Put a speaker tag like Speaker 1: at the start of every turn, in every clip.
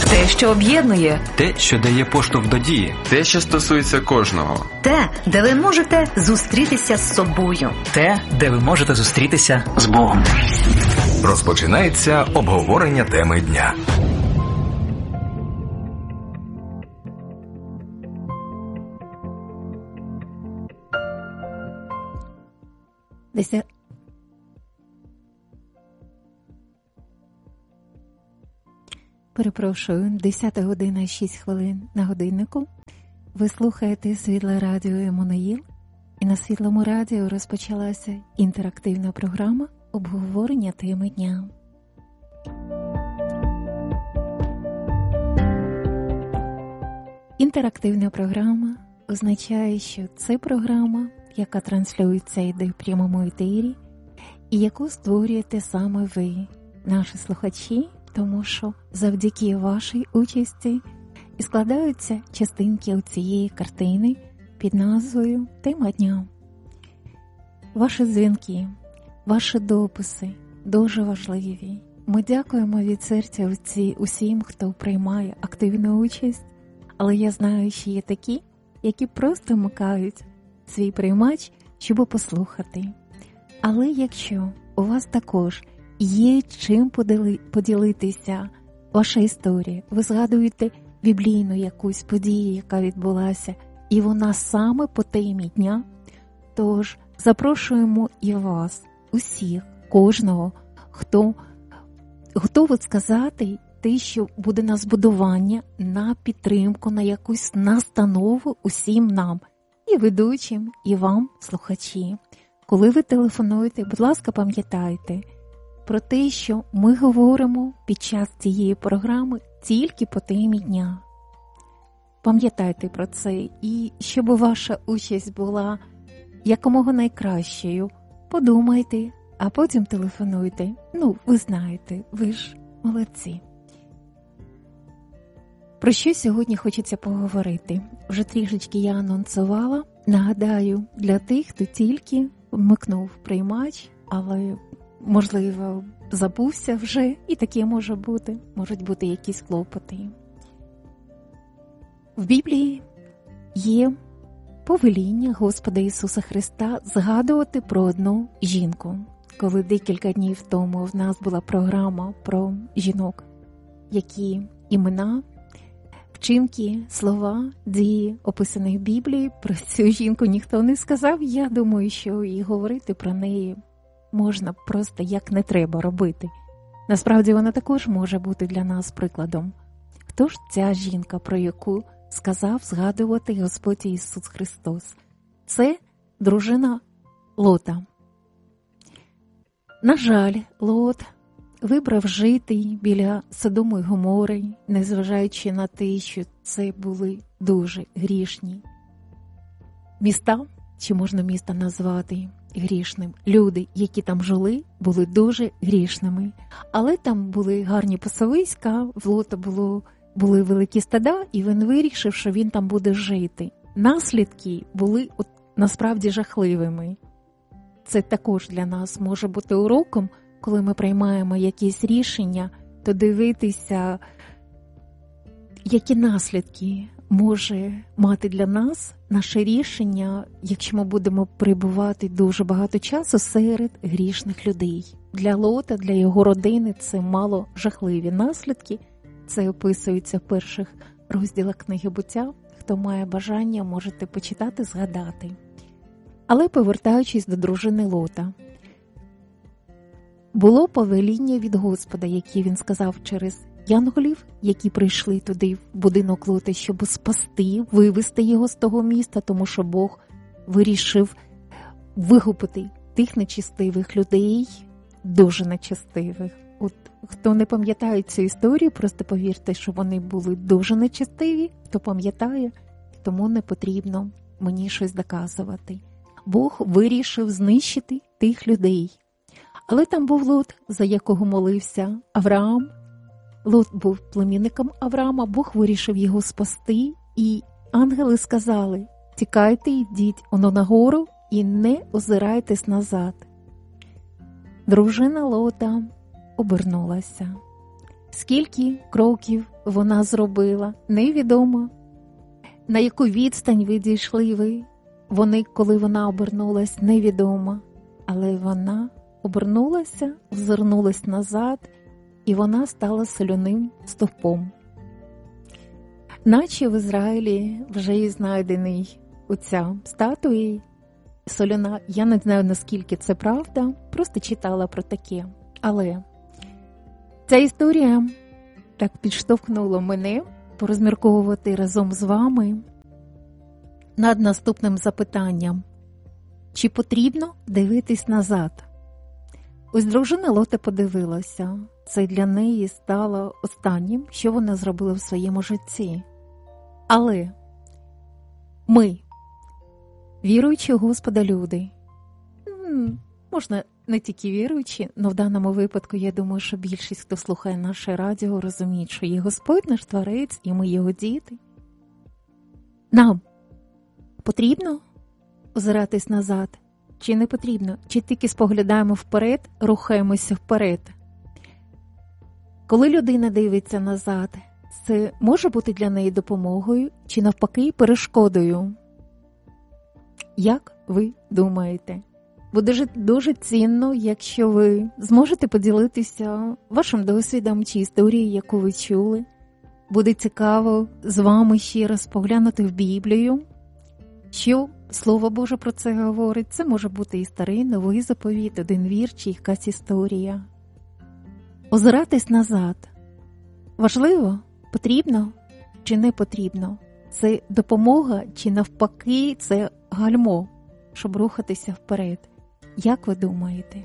Speaker 1: Те, що об'єднує.
Speaker 2: Те, що дає поштовх до дії.
Speaker 3: Те, що стосується кожного.
Speaker 1: Те, де ви можете зустрітися з собою.
Speaker 4: Те, де ви можете зустрітися
Speaker 2: З Богом.
Speaker 5: Розпочинається обговорення теми дня.
Speaker 6: Перепрошую, 10 година 6 хвилин на годиннику. Ви слухаєте Світле радіо Еммануїл, і на Світлому радіо розпочалася інтерактивна програма обговорення теми дня. Інтерактивна програма означає, що це програма, яка транслюється йде в прямому етері, і яку створюєте саме ви, наші слухачі, тому що завдяки вашій участі і складаються частинки у цієї картини під назвою «Тема дня». Ваші дзвінки, ваші дописи дуже важливі. Ми дякуємо від серця усім, хто приймає активну участь, але я знаю, що є такі, які просто вмикають свій приймач, щоб послухати. Але якщо у вас також є чим поділитися ваша історія, ви згадуєте біблійну якусь подію, яка відбулася, і вона саме по темі дня, тож запрошуємо і вас, усіх, кожного, хто готовий сказати те, що буде на збудування, на підтримку, на якусь настанову усім нам, і ведучим, і вам, слухачі. Коли ви телефонуєте, будь ласка, пам'ятайте про те, що ми говоримо під час цієї програми тільки по темі дня. Пам'ятайте про це, і щоб ваша участь була якомога найкращою, подумайте, а потім телефонуйте. Ви знаєте, ви ж молодці. Про що сьогодні хочеться поговорити? Вже трішечки я анонсувала. Нагадаю, для тих, хто тільки вмикнув приймач, але, можливо, забувся вже, і таке може бути. Можуть бути якісь клопоти. В Біблії є повеління Господа Ісуса Христа згадувати про одну жінку. Коли декілька днів тому в нас була програма про жінок, які імена, вчинки, слова, дії, описані в Біблії, про цю жінку ніхто не сказав. Я думаю, що і говорити про неї можна просто як не треба робити. Насправді вона також може бути для нас прикладом. Хто ж ця жінка, про яку сказав згадувати Господь Ісус Христос? Це дружина Лота. На жаль, Лот вибрав жити біля Содому й Гомори, незважаючи на те, що це були дуже грішні міста, чи можна міста назвати грішним. Люди, які там жили, були дуже грішними. Але там були гарні пасовиська, в Лота були великі стада, і він вирішив, що він там буде жити. Наслідки були насправді жахливими. Це також для нас може бути уроком, коли ми приймаємо якісь рішення, то дивитися, які наслідки може мати для нас наше рішення, якщо ми будемо перебувати дуже багато часу серед грішних людей. Для Лота, для його родини це мало жахливі наслідки. Це описується в перших розділах книги «Буття». Хто має бажання, можете почитати, згадати. Але повертаючись до дружини Лота, було повеління від Господа, яке він сказав через янголів, які прийшли туди в будинок Лота, щоб спасти, вивести його з того міста, тому що Бог вирішив вигубити тих нечестивих людей, дуже нечестивих. Хто не пам'ятає цю історію, просто повірте, що вони були дуже нечестиві. Хто пам'ятає, тому не потрібно мені щось доказувати. Бог вирішив знищити тих людей. Але там був Лот, за якого молився Авраам. Лот був племінником Авраама, Бог вирішив його спасти, і ангели сказали: тікайте, йдіть на гору і не озирайтесь назад. Дружина Лота обернулася. Скільки кроків вона зробила, невідомо. На яку відстань ви дійшли вони, коли вона обернулась, невідомо. Але вона обернулася, озирнулась назад, і вона стала соляним стовпом. Наче в Ізраїлі вже і знайдений оця статуя соляна. Я не знаю, наскільки це правда, просто читала про таке. Але ця історія так підштовхнула мене порозмірковувати разом з вами над наступним запитанням. Чи потрібно дивитись назад? Ось дружина Лота подивилася. Це для неї стало останнім, що вона зробила в своєму житті. Але ми, віруючі у Господа люди, можна не тільки віруючі, але в даному випадку, я думаю, що більшість, хто слухає наше радіо, розуміють, що є Господь наш Творець, і ми його діти. Нам потрібно озиратись назад? Чи не потрібно? Чи тільки споглядаємо вперед, рухаємося вперед? Коли людина дивиться назад, це може бути для неї допомогою чи навпаки перешкодою? Як ви думаєте? Буде дуже цінно, якщо ви зможете поділитися вашим досвідом чи історією, яку ви чули. Буде цікаво з вами ще раз поглянути в Біблію, що Слово Боже про це говорить. Це може бути і старий, новий заповіт, один вір чи якась історія. Озиратись назад. Важливо? Потрібно чи не потрібно? Це допомога чи навпаки це гальмо, щоб рухатися вперед? Як ви думаєте?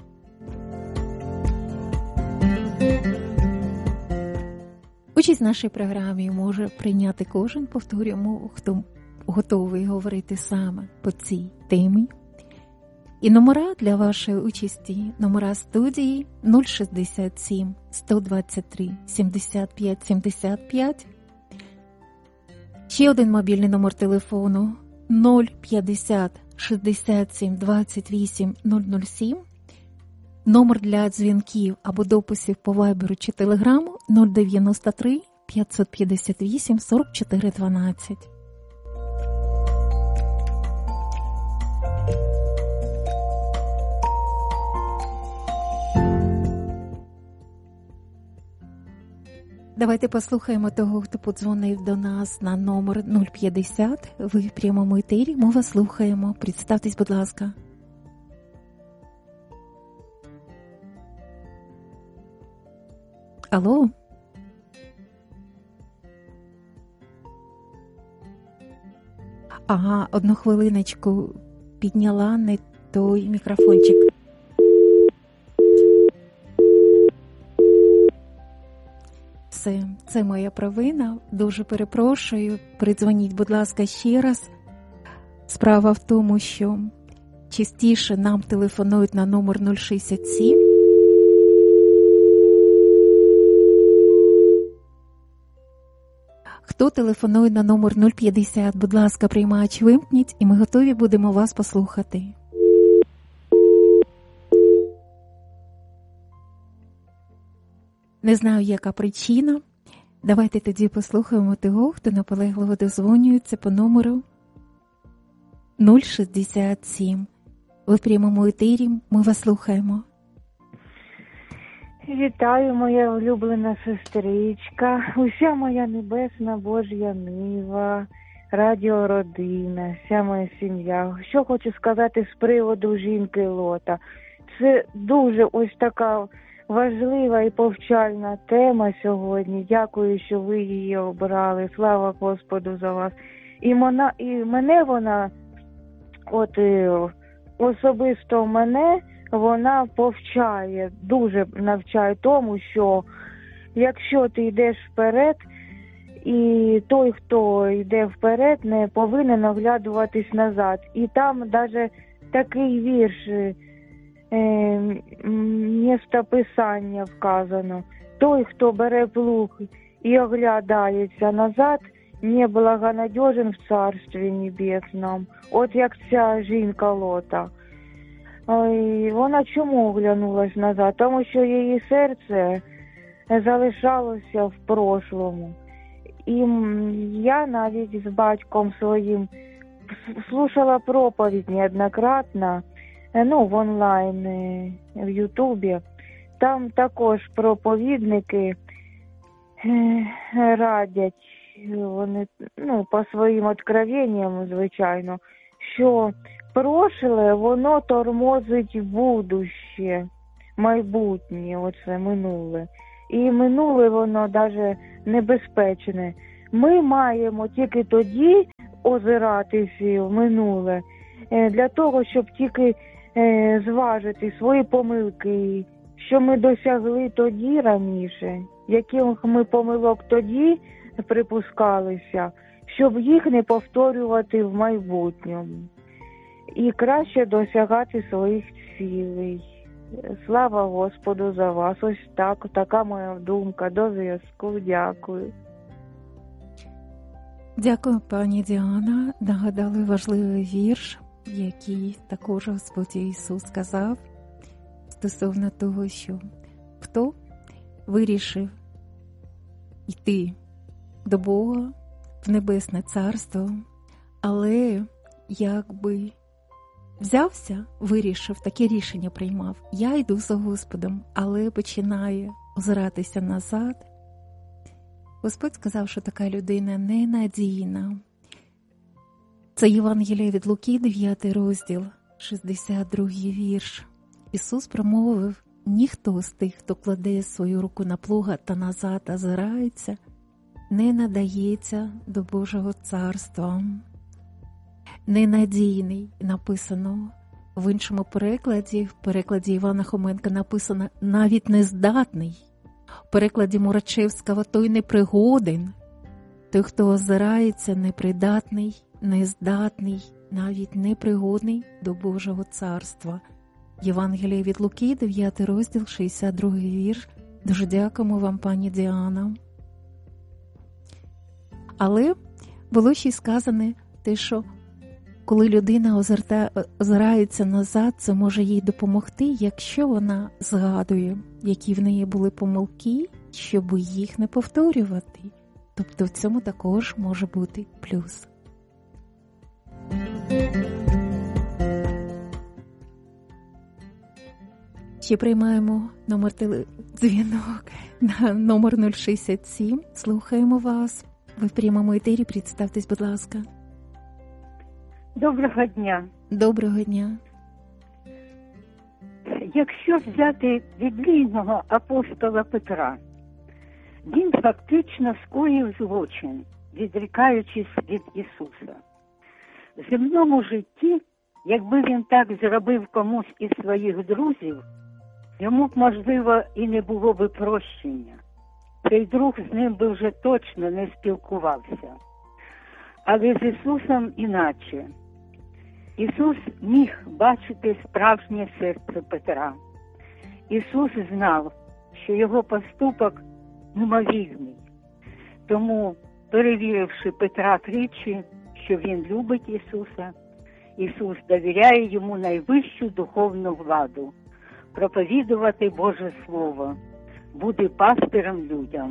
Speaker 6: Участь в нашій програмі може прийняти кожен, повторюємо, хто готовий говорити саме по цій темі. І номера для вашої участі, номера студії 067 123 75 75. Ще один мобільний номер телефону 050 67 28 007. Номер для дзвінків або дописів по Вайберу чи Телеграму 093 558 44 12. Давайте послухаємо того, хто подзвонив до нас на номер 050. Ви в прямому етері, ми вас слухаємо. Представтесь, будь ласка. Алло? Ага, одну хвилиночку. Підняла не той мікрофончик. Це моя провина. Дуже перепрошую. Придзвоніть, будь ласка, ще раз. Справа в тому, що частіше нам телефонують на номер 067. Хто телефонує на номер 050, будь ласка, приймач вимкніть, і ми готові будемо вас послухати. Не знаю, яка причина. Давайте тоді послухаємо того, хто наполегливо дозвонюється по номеру 067. Ви в прямому етері, ми вас слухаємо.
Speaker 7: Вітаю, моя улюблена сестричка, уся моя небесна Божя нива, радіо Родина, вся моя сім'я. Що хочу сказати з приводу жінки Лота. Це дуже ось така важлива і повчальна тема сьогодні. Дякую, що ви її обрали. Слава Господу за вас. І мене вона, особисто мене, вона повчає, дуже навчає тому, що якщо ти йдеш вперед, і той, хто йде вперед, не повинен оглядуватись назад. І там навіть такий вірш, містописання вказано. Той, хто бере плуг і оглядається назад, не благонадежен в Царстві Небесному. От як ця жінка Лота. Вона чому оглянулась назад? Тому що її серце залишалося в прошлому. І я навіть з батьком своїм слушала проповідь неоднократно, в онлайн, в Ютубі. Там також проповідники радять, вони, по своїм откровенням, звичайно, що прошле, воно тормозить будуще, майбутнє, оце минуле. І минуле, воно навіть небезпечне. Ми маємо тільки тоді озиратися в минуле, для того, щоб тільки зважити свої помилки, що ми досягли тоді раніше, яких ми помилок тоді припускалися, щоб їх не повторювати в майбутньому. І краще досягати своїх цілей. Слава Господу за вас. Ось так, така моя думка. До зв'язку. Дякую.
Speaker 6: Дякую, пані Діана. Нагадали важливий вірш, який також Господь Ісус сказав стосовно того, що хто вирішив йти до Бога в Небесне Царство, але якби взявся, вирішив, таке рішення приймав, я йду за Господом, але починає озиратися назад, Господь сказав, що така людина ненадійна. Це Євангеліє від Луки, 9 розділ, 62 вірш. Ісус промовив: ніхто з тих, хто кладе свою руку на плуга та назад озирається, не надається до Божого царства. Ненадійний написано в іншому перекладі, в перекладі Івана Хоменка написано навіть нездатний. В перекладі Мурачевського той непригоден. Той, хто озирається, непридатний, нездатний, навіть непригодний до Божого царства. Євангеліє від Луки, 9 розділ, 62 вірш. Дуже дякуємо вам, пані Діана. Але було ще й сказане те, що коли людина озирається назад, це може їй допомогти, якщо вона згадує, які в неї були помилки, щоб їх не повторювати. Тобто в цьому також може бути плюс. Ще приймаємо дзвінок на номер 067. Слухаємо вас. Ви в прямому етері. Представтесь, будь ласка.
Speaker 8: Доброго дня.
Speaker 6: Доброго дня.
Speaker 8: Якщо взяти біблійного апостола Петра, він фактично скоїв злочин, відрікаючись від Ісуса. В земному житті, якби він так зробив комусь із своїх друзів, йому б, можливо, і не було би прощення. Цей друг з ним би вже точно не спілкувався. Але з Ісусом іначе. Ісус міг бачити справжнє серце Петра. Ісус знав, що його поступок мимовільний. Тому, перевіривши Петра тричі, що він любить Ісуса, Ісус довіряє йому найвищу духовну владу – проповідувати Боже Слово, бути пастирем людям.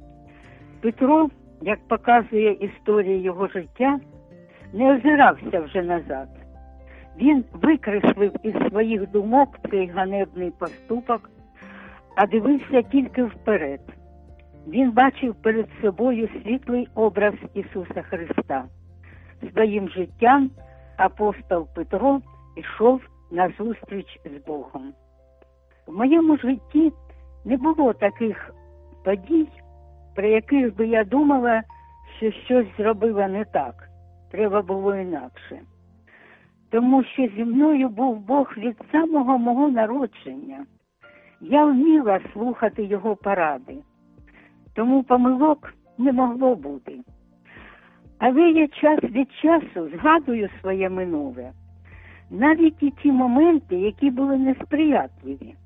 Speaker 8: Петро, як показує історія його життя, не озирався вже назад. Він викреслив із своїх думок цей ганебний поступок, а дивився тільки вперед. Він бачив перед собою світлий образ Ісуса Христа. Своїм життям апостол Петро йшов на зустріч з Богом. В моєму житті не було таких подій, про яких би я думала, що щось зробила не так, треба було інакше. Тому що зі мною був Бог від самого мого народження. Я вміла слухати його поради, тому помилок не могло бути. Але я час від часу згадую своє минуле, навіть і ті моменти, які були несприятливі.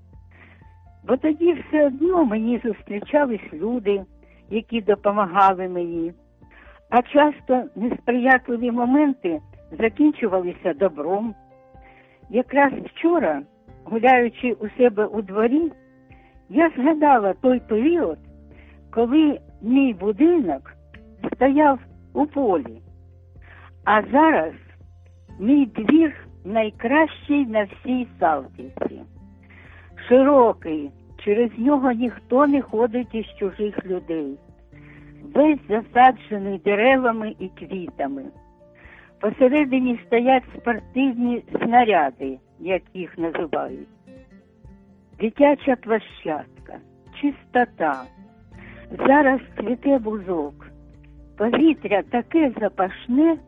Speaker 8: Бо тоді все одно мені зустрічались люди, які допомагали мені, а часто несприятливі моменти закінчувалися добром. Якраз вчора, гуляючи у себе у дворі, Я згадала той період, коли мій будинок стояв у полі, а зараз мій двір найкращий на всій Салтівці. Широкий, через нього ніхто не ходить із чужих людей. Весь засаджений деревами і квітами. Посередині стоять спортивні снаряди, як їх називають. Дитяча площадка, чистота. Зараз цвіте бузок. Повітря таке запашне,